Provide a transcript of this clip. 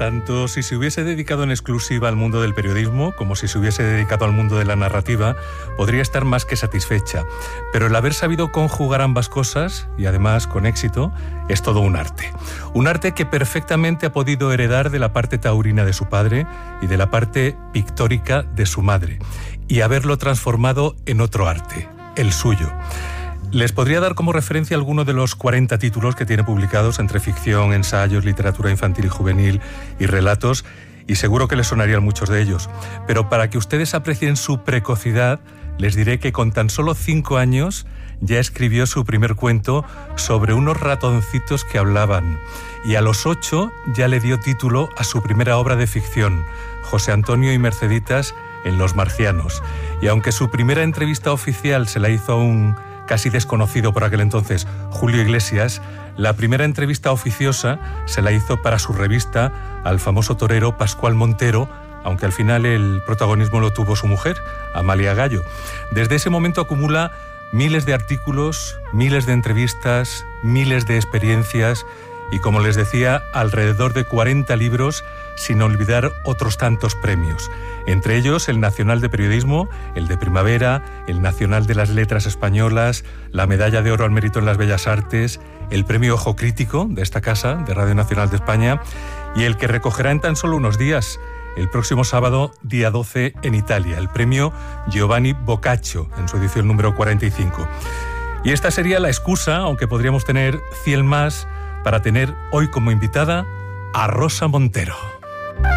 tanto si se hubiese dedicado en exclusiva al mundo del periodismo como si se hubiese dedicado al mundo de la narrativa, podría estar más que satisfecha. Pero el haber sabido conjugar ambas cosas, y además con éxito, es todo un arte. Un arte que perfectamente ha podido heredar de la parte taurina de su padre y de la parte pictórica de su madre, y haberlo transformado en otro arte, el suyo. Les podría dar como referencia alguno de los 40 títulos que tiene publicados entre ficción, ensayos, literatura infantil y juvenil y relatos, y seguro que les sonarían muchos de ellos. Pero para que ustedes aprecien su precocidad, les diré que con tan solo 5 años ya escribió su primer cuento sobre unos ratoncitos que hablaban, y a los 8 ya le dio título a su primera obra de ficción, José Antonio y Merceditas en Los Marcianos. Y aunque su primera entrevista oficial se la hizo a un casi desconocido por aquel entonces, Julio Iglesias, la primera entrevista oficiosa se la hizo para su revista al famoso torero Pascual Montero, aunque al final el protagonismo lo tuvo su mujer, Amalia Gallo. Desde ese momento acumula miles de artículos, miles de entrevistas, miles de experiencias y, como les decía, alrededor de 40 libros, sin olvidar otros tantos premios. Entre ellos el Nacional de Periodismo, el de Primavera, el Nacional de las Letras Españolas, la Medalla de Oro al Mérito en las Bellas Artes, el Premio Ojo Crítico de esta casa, de Radio Nacional de España, y el que recogerá en tan solo unos días, el próximo sábado, día 12, en Italia, el Premio Giovanni Boccaccio, en su edición número 45. Y esta sería la excusa, aunque podríamos tener 100 más, para tener hoy como invitada a Rosa Montero.